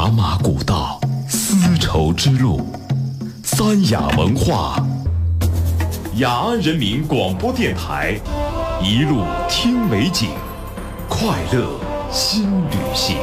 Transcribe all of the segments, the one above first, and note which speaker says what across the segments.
Speaker 1: 茶马古道，丝绸之路，三雅文化，雅安人民广播电台，一路听美景，快乐新旅行。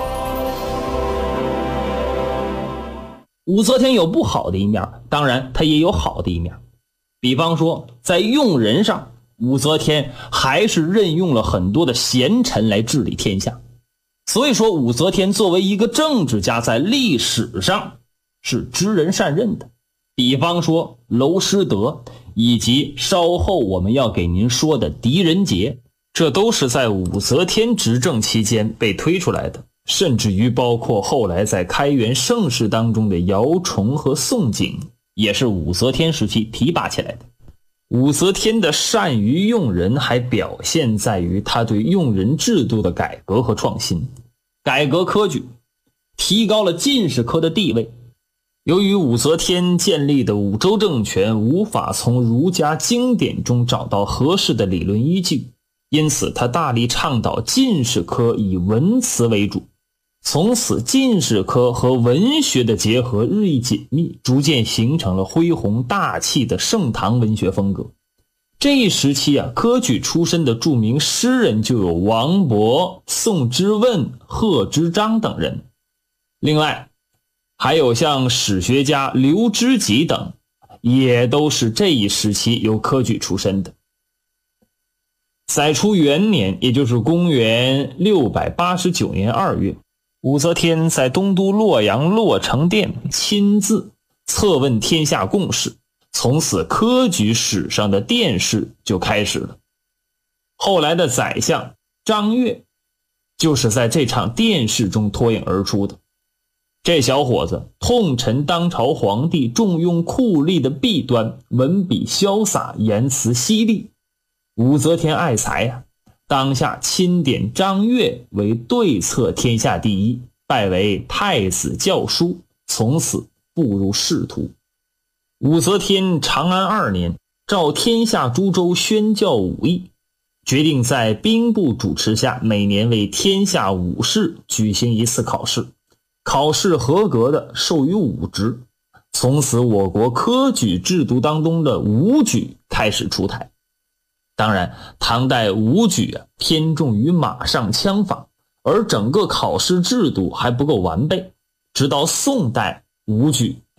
Speaker 2: 武则天有不好的一面，当然她也有好的一面。比方说在用人上，武则天还是任用了很多的贤臣来治理天下。所以说武则天作为一个政治家，在历史上是知人善任的。比方说娄师德，以及稍后我们要给您说的狄仁杰，这都是在武则天执政期间被推出来的，甚至于包括后来在开元盛世当中的姚崇和宋璟，也是武则天时期提拔起来的。武则天的善于用人还表现在于她对用人制度的改革和创新，改革科举，提高了进士科的地位。由于武则天建立的武周政权无法从儒家经典中找到合适的理论依据，因此她大力倡导进士科以文辞为主，从此进士科和文学的结合日益紧密，逐渐形成了恢宏大气的盛唐文学风格。这一时期科举出身的著名诗人就有王勃、宋之问、贺知章等人。另外还有像史学家刘知几等，也都是这一时期由科举出身的。载初元年，也就是公元689年2月，武则天在东都洛阳洛成殿亲自测问天下共识，从此科举史上的殿试就开始了。后来的宰相张悦就是在这场殿试中脱颖而出的。这小伙子痛陈当朝皇帝重用酷吏的弊端，文笔潇洒，言辞犀利。武则天爱才当下钦点张悦为对策天下第一，拜为太子校书，从此步入仕途。武则天长安2年，召天下诸州宣教武艺，决定在兵部主持下每年为天下武士举行一次考试，考试合格的授予武职。从此我国科举制度当中的武举开始出台。当然唐代武举偏重于马上枪法，而整个考试制度还不够完备，直到宋代武举